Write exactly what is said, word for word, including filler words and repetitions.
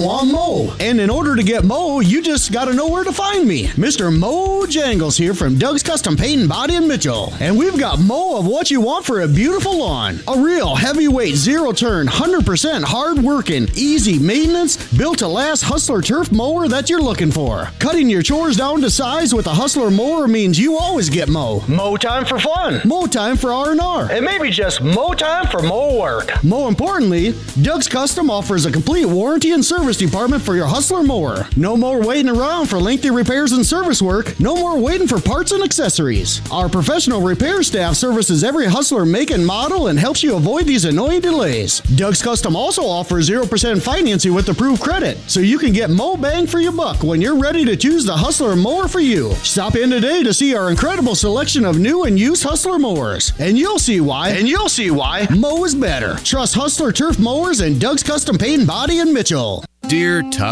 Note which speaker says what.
Speaker 1: want Mo. And in order to get Mo, you just gotta know where to find me. Mister Mo Jangles here from Doug's Custom Paint and Body in Mitchell. And we've got Mo of what you want for a beautiful lawn. A real heavyweight, zero-turn, one hundred percent hard-working, easy maintenance, built-to-last Hustler turf mower that you're looking for. Cutting your chores down to size with a Hustler mower means you always get Mo.
Speaker 2: Mo time for fun.
Speaker 1: Mo time for R and R.
Speaker 2: And maybe just Mo time for Mo work.
Speaker 1: More importantly, Doug's Custom offers a complete warranty and service department for your Hustler mower. No more waiting around for lengthy repairs and service work. No more waiting for parts and accessories. Our professional repair staff services every Hustler make and model and helps you avoid these annoying delays. Doug's Custom also offers zero percent financing with approved credit, so you can get Mo bang for your buck when you're ready to choose the Hustler mower for you. Stop in today to see our incredible selection of new and used Hustler mowers, and you'll see why.
Speaker 2: And you'll see why
Speaker 1: Mo is better. Trust Hustler turf mowers and Doug's Custom Paint and Body in Mitchell.
Speaker 3: Dear Tough